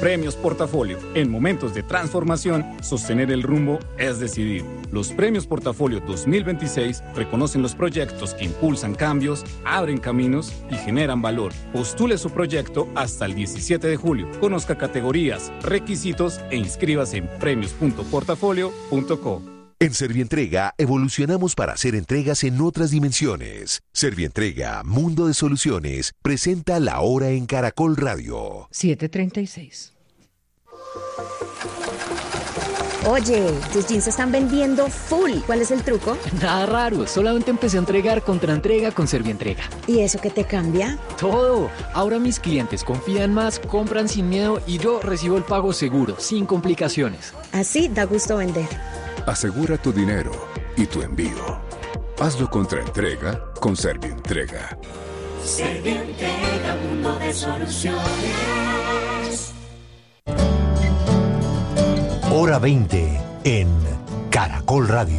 Premios Portafolio. En momentos de transformación, sostener el rumbo es decidir. Los Premios Portafolio 2026 reconocen los proyectos que impulsan cambios, abren caminos y generan valor. Postule su proyecto hasta el 17 de julio. Conozca categorías, requisitos e inscríbase en premios.portafolio.co. En Servientrega evolucionamos para hacer entregas en otras dimensiones. Servientrega, Mundo de Soluciones, presenta La Hora en Caracol Radio. 7:36. Oye, tus jeans se están vendiendo full. ¿Cuál es el truco? Nada raro, solamente empecé a entregar contraentrega con Servientrega. ¿Y eso qué te cambia? Todo. Ahora mis clientes confían más, compran sin miedo y yo recibo el pago seguro, sin complicaciones. Así da gusto vender. Asegura tu dinero y tu envío. Hazlo contraentrega con Servientrega. Servientrega, mundo de soluciones. Hora 20 en Caracol Radio.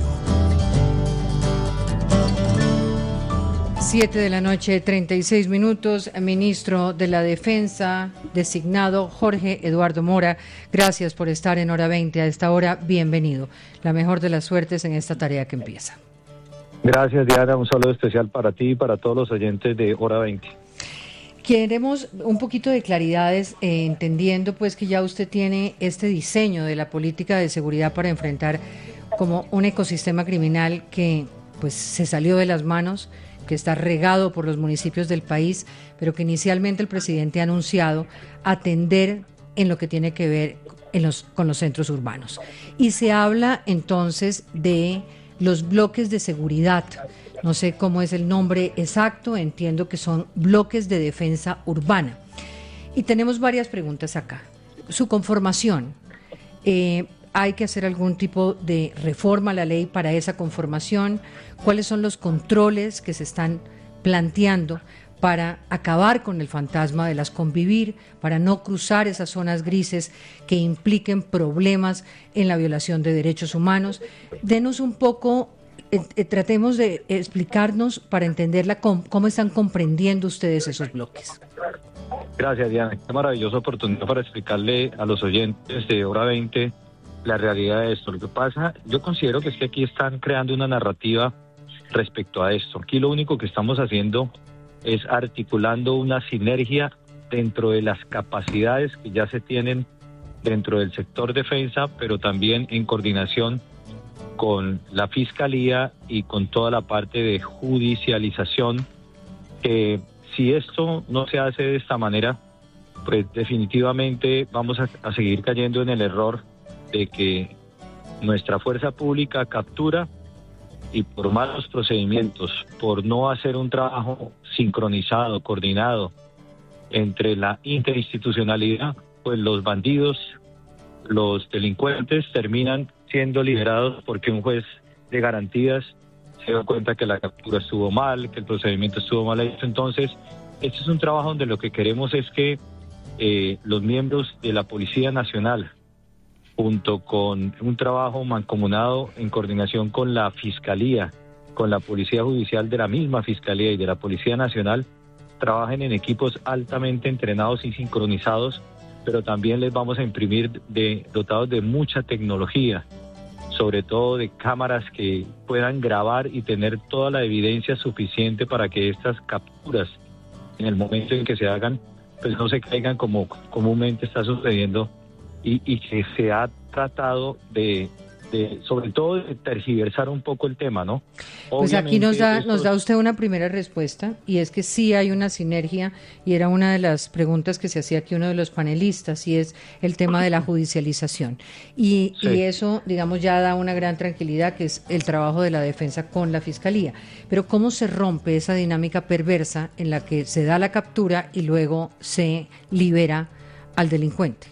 7:36 p.m. Ministro de la Defensa designado Jorge Eduardo Mora, gracias por estar en Hora 20 a esta hora. Bienvenido. La mejor de las suertes en esta tarea que empieza. Gracias, Diana. Un saludo especial para ti y para todos los oyentes de Hora 20. Queremos un poquito de claridades, entendiendo pues que ya usted tiene este diseño de la política de seguridad para enfrentar como un ecosistema criminal que pues se salió de las manos, que está regado por los municipios del país, pero que inicialmente el presidente ha anunciado atender en lo que tiene que ver con los centros urbanos. Y se habla entonces de los bloques de seguridad. No sé cómo es el nombre exacto, entiendo que son bloques de defensa urbana. Y tenemos varias preguntas acá. Su conformación, ¿hay que hacer algún tipo de reforma a la ley para esa conformación? ¿Cuáles son los controles que se están planteando para acabar con el fantasma de las convivir, para no cruzar esas zonas grises que impliquen problemas en la violación de derechos humanos? Denos un poco, tratemos de explicarnos para entenderla cómo están comprendiendo ustedes esos bloques. Gracias, Diana. Qué maravillosa oportunidad para explicarle a los oyentes de Hora 20 la realidad de esto. Lo que pasa, yo considero que es que aquí están creando una narrativa respecto a esto. Aquí lo único que estamos haciendo es articulando una sinergia dentro de las capacidades que ya se tienen dentro del sector defensa, pero también en coordinación con la Fiscalía y con toda la parte de judicialización, que si esto no se hace de esta manera, pues definitivamente vamos a seguir cayendo en el error de que nuestra fuerza pública captura y por malos procedimientos, por no hacer un trabajo sincronizado, coordinado entre la interinstitucionalidad, pues los bandidos, los delincuentes terminan siendo liberados porque un juez de garantías se da cuenta que la captura estuvo mal, que el procedimiento estuvo mal hecho. Entonces, este es un trabajo donde lo que queremos es que los miembros de la Policía Nacional, junto con un trabajo mancomunado en coordinación con la Fiscalía, con la Policía Judicial de la misma Fiscalía y de la Policía Nacional, trabajen en equipos altamente entrenados y sincronizados, pero también les vamos a imprimir dotados de mucha tecnología, sobre todo de cámaras que puedan grabar y tener toda la evidencia suficiente para que estas capturas, en el momento en que se hagan, pues no se caigan como comúnmente está sucediendo, y que se ha tratado de sobre todo de tergiversar un poco el tema, ¿no? Pues aquí nos da usted una primera respuesta, y es que sí hay una sinergia, y era una de las preguntas que se hacía aquí uno de los panelistas, y es el tema de la judicialización. Y eso, digamos, ya da una gran tranquilidad, que es el trabajo de la defensa con la Fiscalía. Pero ¿cómo se rompe esa dinámica perversa en la que se da la captura y luego se libera al delincuente?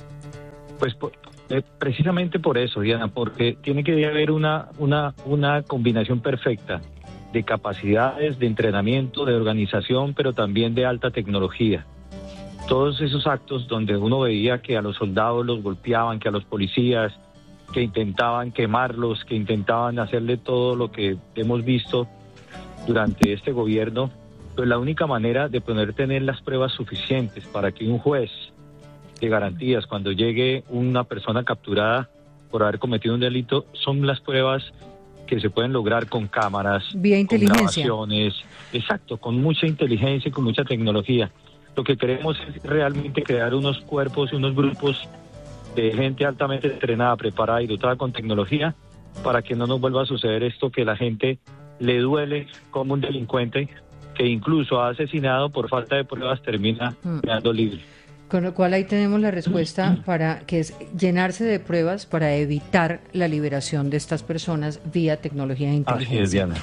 Pues precisamente por eso, Diana, porque tiene que haber una combinación perfecta de capacidades, de entrenamiento, de organización, pero también de alta tecnología. Todos esos actos donde uno veía que a los soldados los golpeaban, que a los policías, que intentaban quemarlos, que intentaban hacerle todo lo que hemos visto durante este gobierno, pues la única manera de poder tener las pruebas suficientes para que un juez de garantías cuando llegue una persona capturada por haber cometido un delito son las pruebas que se pueden lograr con cámaras, vía inteligencia, con grabaciones, exacto, con mucha inteligencia y con mucha tecnología. Lo que queremos es realmente crear unos cuerpos y unos grupos de gente altamente entrenada, preparada y dotada con tecnología para que no nos vuelva a suceder esto, que la gente le duele como un delincuente que incluso ha asesinado por falta de pruebas termina quedando libre. Con lo cual ahí tenemos la respuesta para que es llenarse de pruebas para evitar la liberación de estas personas vía tecnología e inteligencia. Así es, Diana.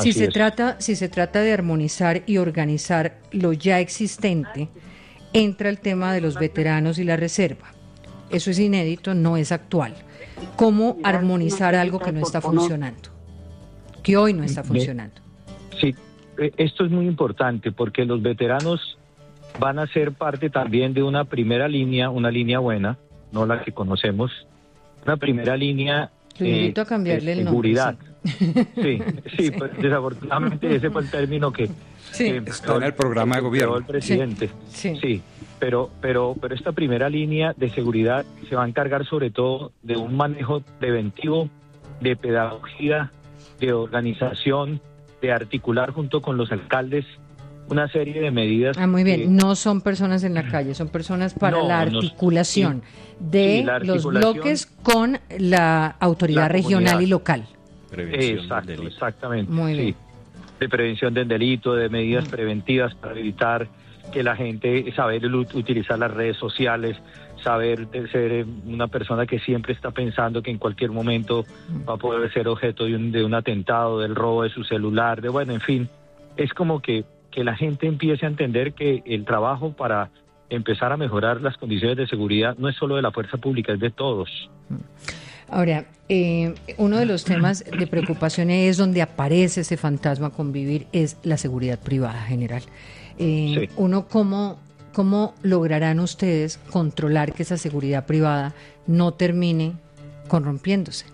Si se trata de armonizar y organizar lo ya existente, entra el tema de los veteranos y la reserva. Eso es inédito, no es actual. ¿Cómo armonizar algo que no está funcionando? Que hoy no está funcionando. Sí, esto es muy importante porque los veteranos van a ser parte también de una primera línea, una línea buena, no la que conocemos, una primera línea invito a cambiarle de seguridad. Sí, pues, desafortunadamente ese fue el término que está en el programa de gobierno. El presidente. Sí. Pero esta primera línea de seguridad se va a encargar sobre todo de un manejo preventivo, de pedagogía, de organización, de articular junto con los alcaldes una serie de medidas. Muy bien, no son personas en la calle, son personas para la articulación de los bloques con la autoridad regional y local. Exactamente. Muy bien. De prevención del delito, de medidas preventivas para evitar que la gente, saber utilizar las redes sociales, saber de ser una persona que siempre está pensando que en cualquier momento va a poder ser objeto de un atentado, del robo de su celular, en fin, es como que la gente empiece a entender que el trabajo para empezar a mejorar las condiciones de seguridad no es solo de la fuerza pública, es de todos. Ahora, uno de los temas de preocupación es donde aparece ese fantasma a convivir, es la seguridad privada general. Uno, ¿cómo lograrán ustedes controlar que esa seguridad privada no termine corrompiéndose?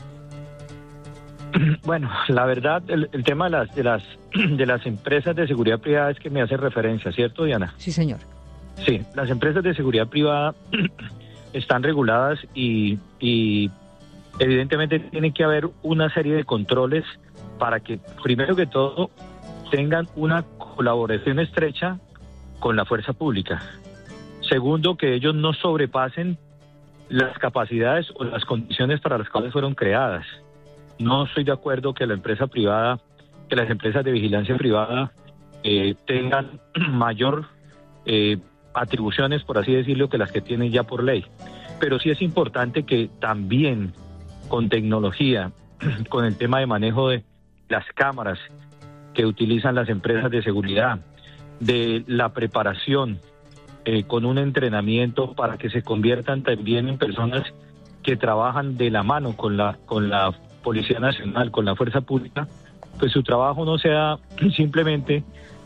Bueno, la verdad, el tema de las empresas de seguridad privada es que me hace referencia, ¿cierto, Diana? Sí, señor. Sí, las empresas de seguridad privada están reguladas y evidentemente tiene que haber una serie de controles para que, primero que todo, tengan una colaboración estrecha con la fuerza pública. Segundo, que ellos no sobrepasen las capacidades o las condiciones para las cuales fueron creadas. No estoy de acuerdo que las empresas de vigilancia privada tengan mayor atribuciones, por así decirlo, que las que tienen ya por ley. Pero sí es importante que también con tecnología, con el tema de manejo de las cámaras que utilizan las empresas de seguridad, de la preparación, con un entrenamiento para que se conviertan también en personas que trabajan de la mano con la Policía Nacional, con la Fuerza Pública, pues su trabajo no sea simplemente,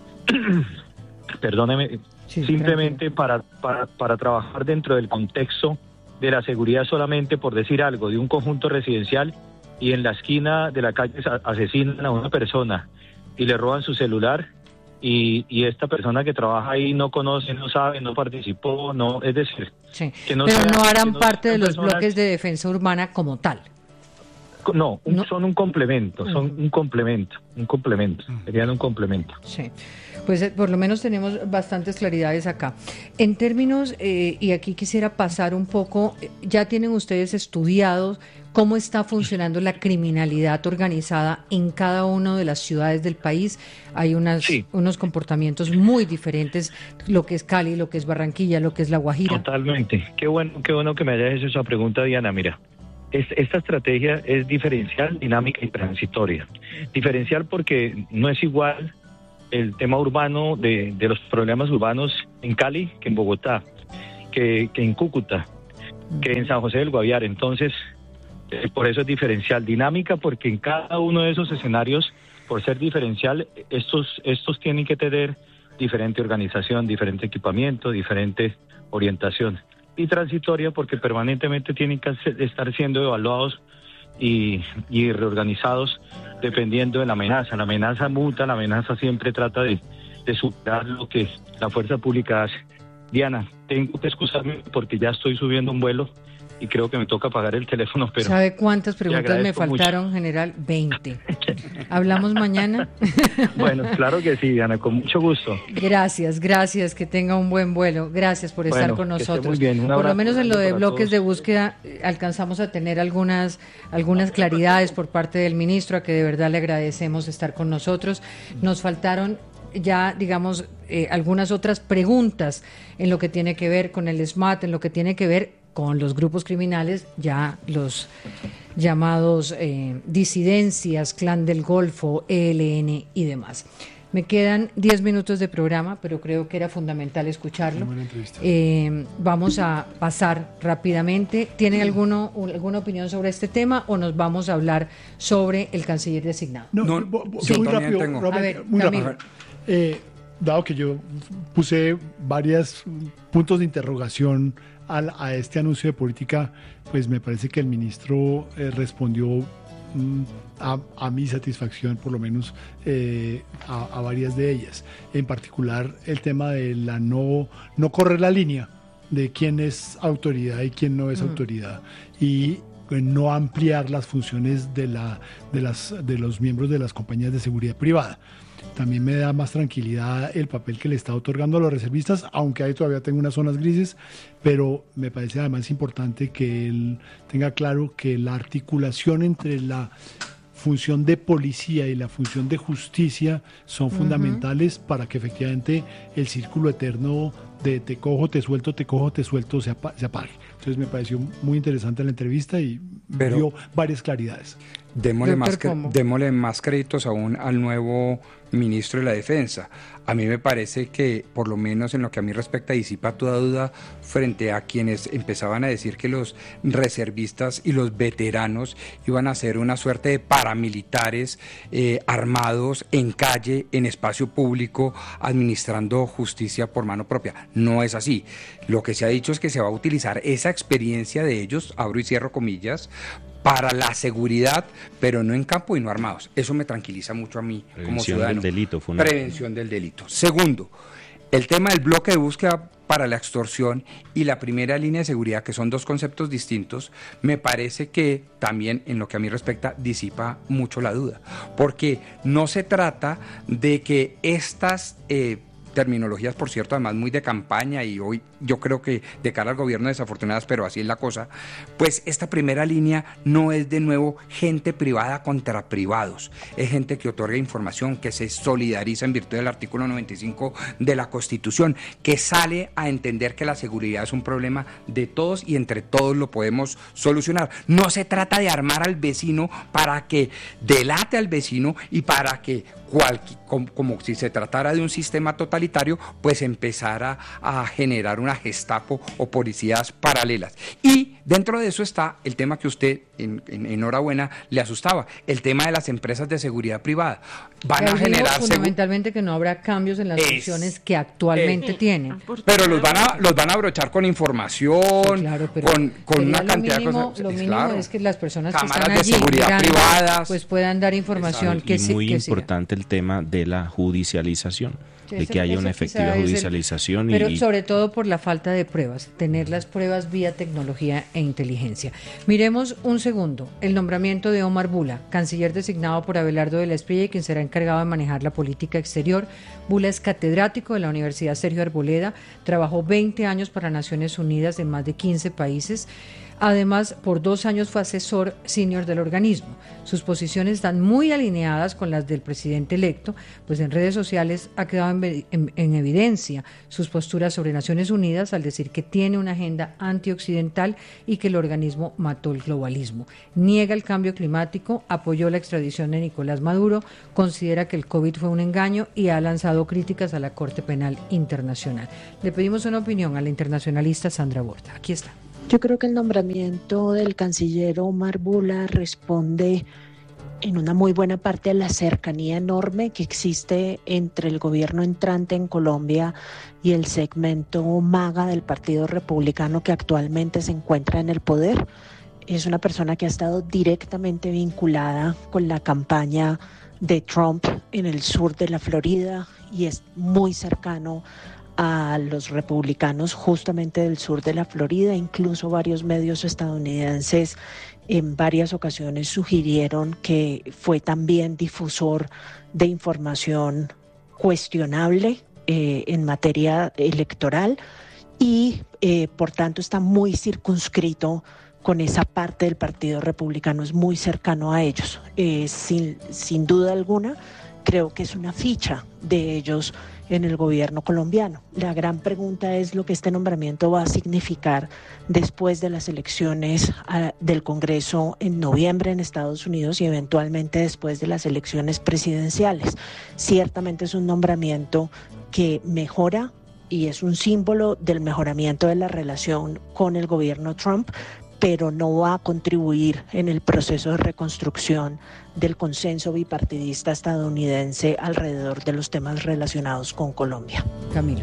simplemente para trabajar dentro del contexto de la seguridad solamente por decir algo, de un conjunto residencial y en la esquina de la calle asesinan a una persona y le roban su celular y esta persona que trabaja ahí no conoce, no sabe, no participó, no, es decir, que no harán parte de los bloques de defensa urbana como tal. No, son un complemento, serían un complemento. Sí, pues por lo menos tenemos bastantes claridades acá. En términos, y aquí quisiera pasar un poco, ya tienen ustedes estudiados cómo está funcionando la criminalidad organizada en cada una de las ciudades del país. Hay unos comportamientos muy diferentes, lo que es Cali, lo que es Barranquilla, lo que es La Guajira. Totalmente. Qué bueno que me hayas hecho esa pregunta, Diana. Mira, esta estrategia es diferencial, dinámica y transitoria. Diferencial porque no es igual el tema urbano de los problemas urbanos en Cali que en Bogotá, que en Cúcuta, que en San José del Guaviare. Entonces, por eso es diferencial. Dinámica porque en cada uno de esos escenarios, por ser diferencial, estos tienen que tener diferente organización, diferente equipamiento, diferente orientación. Y transitoria porque permanentemente tienen que estar siendo evaluados y reorganizados dependiendo de la amenaza. La amenaza muta, la amenaza siempre trata de superar lo que la fuerza pública hace. Diana, tengo que excusarme porque ya estoy subiendo un vuelo y creo que me toca apagar el teléfono, pero... ¿Sabe cuántas preguntas me faltaron, mucho. General? 20. ¿Hablamos mañana? Bueno, claro que sí, Diana, con mucho gusto. Gracias, que tenga un buen vuelo. Gracias por estar con nosotros. Muy bien. Por lo menos en lo de bloques de búsqueda alcanzamos a tener algunas claridades por parte del ministro, a que de verdad le agradecemos estar con nosotros. Nos faltaron ya, digamos, algunas otras preguntas en lo que tiene que ver con el SMAT, en lo que tiene que ver con los grupos criminales, ya los llamados disidencias, Clan del Golfo, ELN y demás. Me quedan 10 minutos de programa, pero creo que era fundamental escucharlo. Vamos a pasar rápidamente. ¿Tienen alguna opinión sobre este tema o nos vamos a hablar sobre el canciller designado? Sí, muy rápido. A ver, muy rápido. Dado que yo puse varios puntos de interrogación a este anuncio de política, pues me parece que el ministro respondió a mi satisfacción, por lo menos a varias de ellas. En particular, el tema de la no correr la línea de quién es autoridad y quién no es autoridad, y no ampliar las funciones de los miembros de las compañías de seguridad privada. También me da más tranquilidad el papel que le está otorgando a los reservistas, aunque ahí todavía tengo unas zonas grises, pero me parece además importante que él tenga claro que la articulación entre la función de policía y la función de justicia son fundamentales para que efectivamente el círculo eterno de te cojo, te suelto se apague. Entonces me pareció muy interesante la entrevista y dio varias claridades. Démosle más créditos aún al nuevo ministro de la Defensa. A mí me parece que, por lo menos en lo que a mí respecta, disipa toda duda frente a quienes empezaban a decir que los reservistas y los veteranos iban a ser una suerte de paramilitares armados en calle, en espacio público, administrando justicia por mano propia. No es así. Lo que se ha dicho es que se va a utilizar esa experiencia de ellos, abro y cierro comillas, para la seguridad, pero no en campo y no armados. Eso me tranquiliza mucho a mí como ciudadano. Prevención del delito. Segundo, el tema del bloque de búsqueda para la extorsión y la primera línea de seguridad, que son dos conceptos distintos, me parece que también, en lo que a mí respecta, disipa mucho la duda. Porque no se trata de que estas terminologías, por cierto, además muy de campaña, y hoy yo creo que de cara al gobierno desafortunadas, pero así es la cosa, pues esta primera línea no es de nuevo gente privada contra privados, es gente que otorga información, que se solidariza en virtud del artículo 95 de la Constitución, que sale a entender que la seguridad es un problema de todos y entre todos lo podemos solucionar. No se trata de armar al vecino para que delate al vecino y para que como si se tratara de un sistema totalitario, pues empezara a generar una Gestapo o policías paralelas. Y dentro de eso está el tema que usted, enhorabuena, le asustaba, el tema de las empresas de seguridad privada. Van a generar fundamentalmente que no habrá cambios en las funciones que actualmente tienen. Pero los van a abrochar con información, claro, con una cantidad de cosas. Lo mínimo claro. Es que las personas cámaras que están allí de seguridad privadas, pues puedan dar información. Que y muy importante el tema de la judicialización, de que haya una efectiva judicialización. Pero sobre todo por la falta de pruebas, tener las pruebas vía tecnología e inteligencia. Miremos un segundo el nombramiento de Omar Bula, canciller designado por Abelardo de la Espriella, quien será encargado de manejar la política exterior. Bula es catedrático de la Universidad Sergio Arboleda, trabajó 20 años para Naciones Unidas en más de 15 países. Además, por 2 años fue asesor senior del organismo. Sus posiciones están muy alineadas con las del presidente electo, pues en redes sociales ha quedado en evidencia sus posturas sobre Naciones Unidas al decir que tiene una agenda antioccidental y que el organismo mató el globalismo. Niega el cambio climático, apoyó la extradición de Nicolás Maduro, considera que el COVID fue un engaño y ha lanzado críticas a la Corte Penal Internacional. Le pedimos una opinión a la internacionalista Sandra Borda. Aquí está. Yo creo que el nombramiento del canciller Omar Bula responde en una muy buena parte a la cercanía enorme que existe entre el gobierno entrante en Colombia y el segmento MAGA del Partido Republicano que actualmente se encuentra en el poder. Es una persona que ha estado directamente vinculada con la campaña de Trump en el sur de la Florida y es muy cercano a los republicanos justamente del sur de la Florida. Incluso varios medios estadounidenses en varias ocasiones sugirieron que fue también difusor de información cuestionable en materia electoral y por tanto está muy circunscrito con esa parte del Partido Republicano, es muy cercano a ellos. Sin duda alguna, creo que es una ficha de ellos en el gobierno colombiano. La gran pregunta es lo que este nombramiento va a significar después de las elecciones del Congreso en noviembre en Estados Unidos y eventualmente después de las elecciones presidenciales. Ciertamente es un nombramiento que mejora y es un símbolo del mejoramiento de la relación con el gobierno Trump, pero no va a contribuir en el proceso de reconstrucción del consenso bipartidista estadounidense alrededor de los temas relacionados con Colombia. Camilo.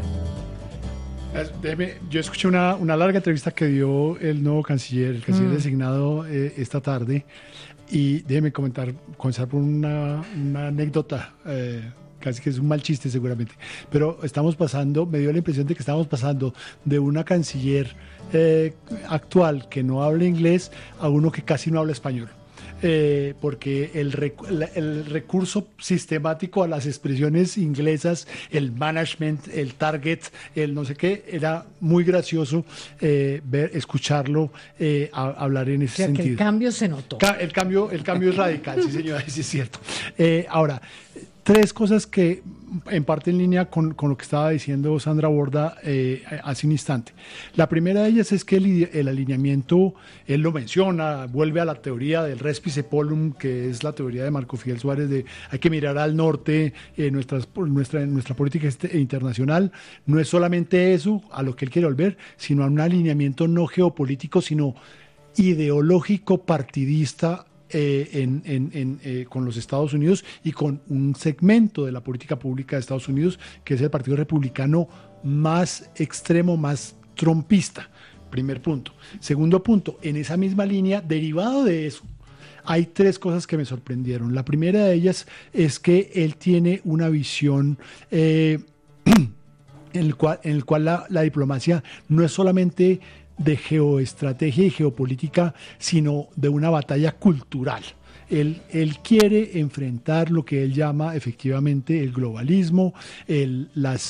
Yo escuché una larga entrevista que dio el nuevo canciller, el canciller designado esta tarde, y déjeme comenzar por una anécdota, casi que es un mal chiste seguramente, pero me dio la impresión de que estamos pasando de una canciller actual que no habla inglés a uno que casi no habla español. Porque el recurso sistemático a las expresiones inglesas, el management, el target, el no sé qué, era muy gracioso escucharlo hablar en ese sentido. Que el cambio se notó. El cambio es radical, sí señora, sí es cierto. Ahora, tres cosas que en parte en línea con lo que estaba diciendo Sandra Borda hace un instante. La primera de ellas es que el alineamiento, él lo menciona, vuelve a la teoría del Respice Polum, que es la teoría de Marco Fidel Suárez de hay que mirar al norte, nuestra política internacional. No es solamente eso a lo que él quiere volver, sino a un alineamiento no geopolítico, sino ideológico partidista con los Estados Unidos y con un segmento de la política pública de Estados Unidos que es el Partido Republicano más extremo, más trumpista. Primer punto. Segundo punto, en esa misma línea, derivado de eso, hay tres cosas que me sorprendieron. La primera de ellas es que él tiene una visión en el cual la diplomacia no es solamente de geoestrategia y geopolítica, sino de una batalla cultural. Él quiere enfrentar lo que él llama efectivamente el globalismo, él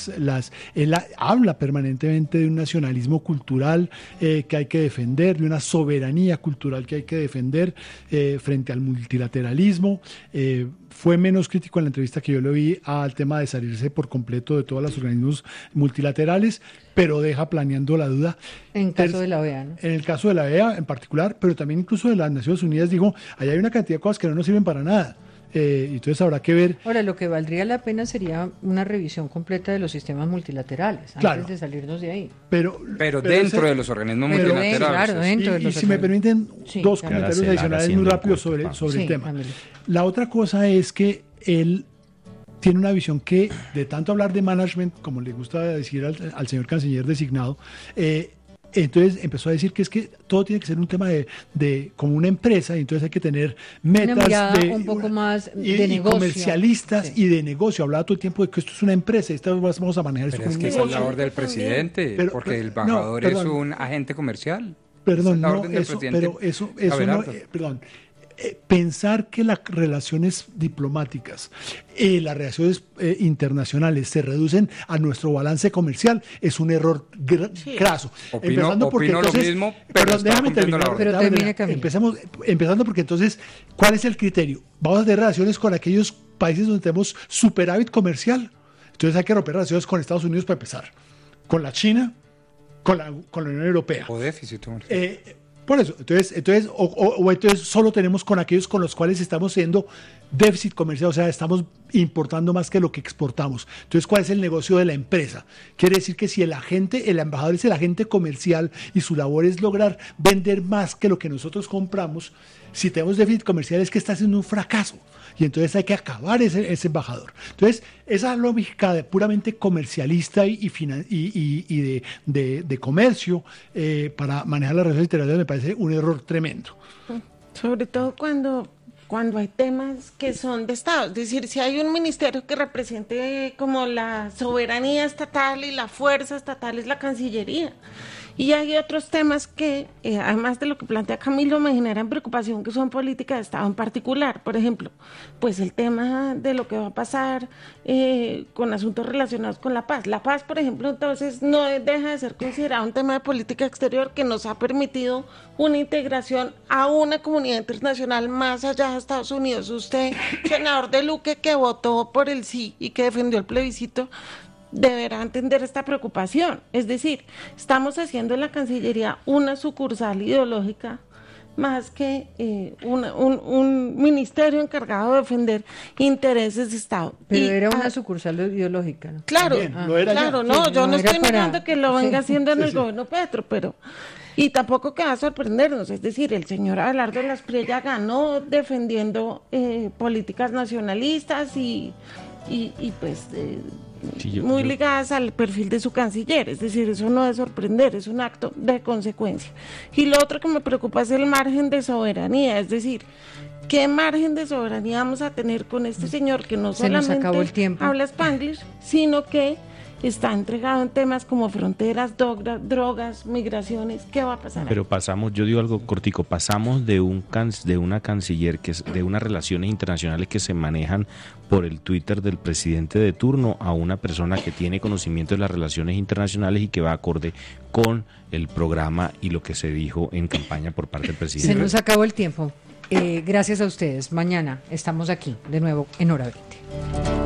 habla permanentemente de un nacionalismo cultural que hay que defender, de una soberanía cultural que hay que defender frente al multilateralismo. Fue menos crítico en la entrevista que yo le vi al tema de salirse por completo de todos los organismos multilaterales, pero deja planeando la duda. En caso de la OEA, ¿no? En el caso de la OEA en particular, pero también incluso de las Naciones Unidas, dijo, allá hay una cantidad de cosas que no nos sirven para nada. Entonces habrá que ver. Ahora, lo que valdría la pena sería una revisión completa de los sistemas multilaterales, antes de salirnos de ahí. Pero dentro de los organismos multilaterales. Claro, dentro de los si me permiten dos comentarios adicionales muy rápidos sobre el tema. La otra cosa es que él tiene una visión que, de tanto hablar de management, como le gusta decir al señor canciller designado, entonces empezó a decir que es que todo tiene que ser un tema de como una empresa, y entonces hay que tener metas un poco más de negocio, comercialistas y de negocio. Hablaba todo el tiempo de que esto es una empresa, vamos a manejar esto como un negocio. Pero es que es la labor del presidente, porque el embajador es un agente comercial. Perdón, pensar que las relaciones diplomáticas, las relaciones internacionales se reducen a nuestro balance comercial es un error craso. Opino lo mismo, pero déjame terminar. Empezando porque entonces, ¿cuál es el criterio? Vamos a tener relaciones con aquellos países donde tenemos superávit comercial. Entonces hay que romper relaciones con Estados Unidos para empezar, con la China, con la Unión Europea. O déficit comercial. Por eso, entonces solo tenemos con aquellos con los cuales estamos haciendo déficit comercial, o sea, estamos importando más que lo que exportamos. Entonces, ¿cuál es el negocio de la empresa? Quiere decir que si el embajador es el agente comercial y su labor es lograr vender más que lo que nosotros compramos, si tenemos déficit comercial es que está haciendo un fracaso. Y entonces hay que acabar ese embajador. Entonces, esa lógica puramente comercialista y de comercio para manejar las relaciones internacionales me parece un error tremendo. Sobre todo cuando cuando hay temas que son de Estado. Es decir, si hay un ministerio que represente como la soberanía estatal y la fuerza estatal es la Cancillería. Y hay otros temas que, además de lo que plantea Camilo, me generan preocupación, que son políticas de Estado en particular. Por ejemplo, pues el tema de lo que va a pasar con asuntos relacionados con la paz. La paz, por ejemplo, entonces no deja de ser considerado un tema de política exterior que nos ha permitido una integración a una comunidad internacional más allá de Estados Unidos. Usted, senador de Luque, que votó por el sí y que defendió el plebiscito, deberá entender esta preocupación. Es decir, estamos haciendo en la Cancillería una sucursal ideológica más que un ministerio encargado de defender intereses de Estado. Pero era una sucursal ideológica, ¿no? Claro, no, yo no estoy negando que lo venga haciendo en el gobierno Petro, pero... Y tampoco que va a sorprendernos, es decir, el señor Abelardo Lasprilla ganó defendiendo políticas nacionalistas y pues... muy ligadas al perfil de su canciller, es decir, eso no es sorprender, es un acto de consecuencia. Y lo otro que me preocupa es el margen de soberanía, es decir, ¿qué margen de soberanía vamos a tener con este señor que no solamente habla Spanglish, sino que está entregado en temas como fronteras, drogas, migraciones? ¿Qué va a pasar? Pero pasamos, yo digo algo cortico, pasamos de una canciller, de unas relaciones internacionales que se manejan por el Twitter del presidente de turno, a una persona que tiene conocimiento de las relaciones internacionales y que va acorde con el programa y lo que se dijo en campaña por parte del presidente. Se nos acabó el tiempo. Gracias a ustedes. Mañana estamos aquí de nuevo en Hora 20.